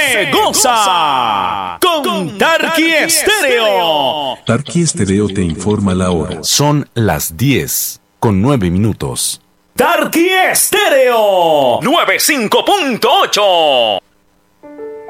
se goza con Tarqui Estéreo. Tarqui Estéreo te informa la hora. Son las 10:09. Tarqui Estéreo 95.8.